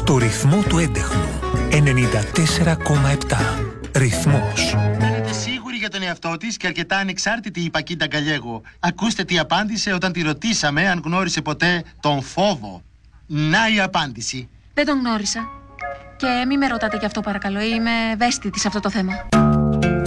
Στο ρυθμό του έντεχνου. 94,7. Ρυθμός. Είναι σίγουρη για τον εαυτό της και αρκετά ανεξάρτητη η Πακίντα Γκαλιέγο. Ακούστε τι απάντησε όταν τη ρωτήσαμε αν γνώρισε ποτέ τον φόβο. Να η απάντηση. Δεν τον γνώρισα. Και μη με ρωτάτε γι' αυτό παρακαλώ, είμαι ευαίσθητη σε αυτό το θέμα.